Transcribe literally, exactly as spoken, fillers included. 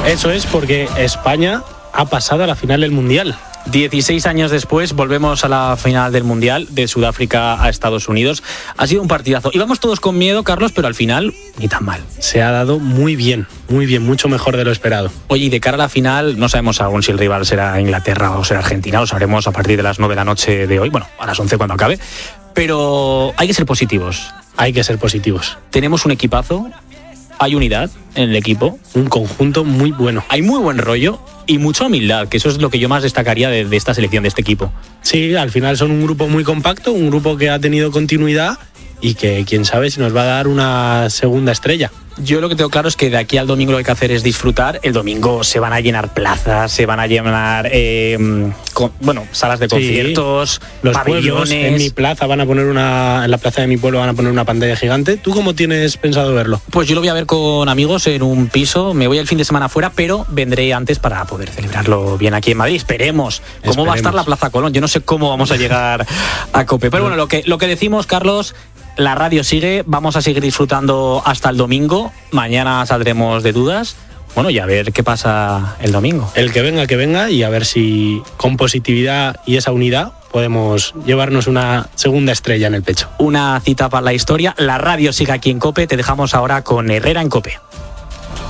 Eso es porque España ha pasado a la final del Mundial. dieciséis años después volvemos a la final del Mundial, de Sudáfrica a Estados Unidos. Ha sido un partidazo. Íbamos todos con miedo, Carlos, pero al final ni tan mal. Se ha dado muy bien, muy bien, mucho mejor de lo esperado. Oye, y de cara a la final, no sabemos aún si el rival será Inglaterra o será Argentina, lo sabremos a partir de las nueve de la noche de hoy, bueno, a las once cuando acabe, pero hay que ser positivos. Hay que ser positivos. Tenemos un equipazo, hay unidad en el equipo. Un conjunto muy bueno. Hay muy buen rollo y mucha humildad, que eso es lo que yo más destacaría de, de esta selección, de este equipo. Sí, al final son un grupo muy compacto, un grupo que ha tenido continuidad y que quién sabe si nos va a dar una segunda estrella. Yo lo que tengo claro es que de aquí al domingo lo que hay que hacer es disfrutar. El domingo se van a llenar plazas, se van a llenar eh, con, bueno, salas de conciertos, sí, los pabellones. Pueblos, en mi plaza van a poner una, en la plaza de mi pueblo van a poner una pantalla gigante. ¿Tú cómo tienes pensado verlo? Pues yo lo voy a ver con amigos en un piso. Me voy el fin de semana fuera, pero vendré antes para poder celebrarlo bien aquí en Madrid. Esperemos. ¿Cómo Esperemos. va a estar la Plaza Colón? Yo no sé cómo vamos a llegar a COPE. Pero bueno, lo que, lo que decimos, Carlos, la radio sigue, vamos a seguir disfrutando hasta el domingo. Mañana saldremos de dudas. Bueno, y a ver qué pasa el domingo. El que venga, que venga, y a ver si con positividad y esa unidad podemos llevarnos una segunda estrella en el pecho. Una cita para la historia. La radio sigue aquí en COPE. Te dejamos ahora con Herrera en COPE.